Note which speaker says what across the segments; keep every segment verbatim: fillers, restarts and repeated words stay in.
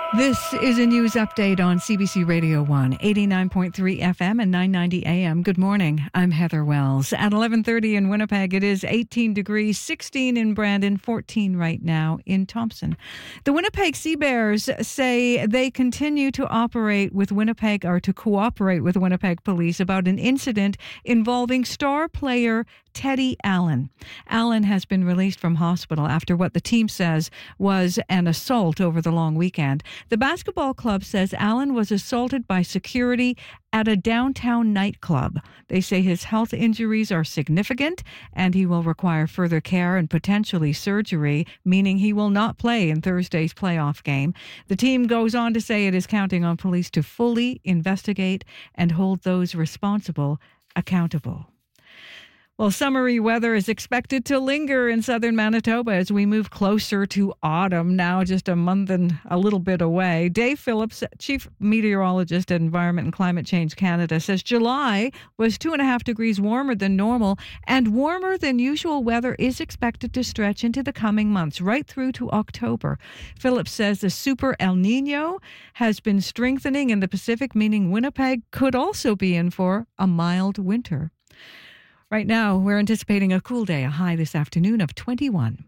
Speaker 1: This is a news update on C B C Radio one, eighty-nine point three F M and nine ninety A M. Good morning. I'm Heather Wells. At eleven thirty in Winnipeg, it is eighteen degrees, sixteen in Brandon, fourteen right now in Thompson. The Winnipeg Sea Bears say they continue to operate with Winnipeg or to cooperate with Winnipeg police about an incident involving star player Teddy Allen. Allen has been released from hospital after what the team says was an assault over the long weekend. The basketball club says Allen was assaulted by security at a downtown nightclub. They say his health injuries are significant and he will require further care and potentially surgery, meaning he will not play in Thursday's playoff game. The team goes on to say it is counting on police to fully investigate and hold those responsible accountable. Well, summery weather is expected to linger in southern Manitoba as we move closer to autumn, now just a month and a little bit away. Dave Phillips, Chief Meteorologist at Environment and Climate Change Canada, says July was two and a half degrees warmer than normal, and warmer than usual weather is expected to stretch into the coming months, right through to October. Phillips says the Super El Nino has been strengthening in the Pacific, meaning Winnipeg could also be in for a mild winter. Right now, we're anticipating a cool day, a high this afternoon of twenty-one.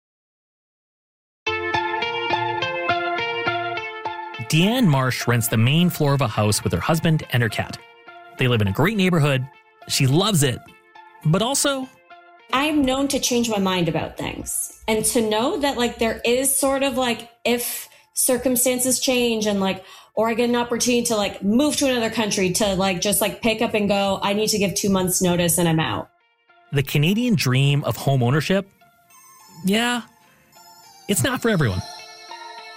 Speaker 2: Deanne Marsh rents the main floor of a house with her husband and her cat. They live in a great neighborhood. She loves it. But also,
Speaker 3: I'm known to change my mind about things. And to know that, like, there is sort of like, if circumstances change and like, or I get an opportunity to like move to another country to like just like pick up and go, I need to give two months notice and I'm out.
Speaker 2: The Canadian dream of home ownership? Yeah, it's not for everyone.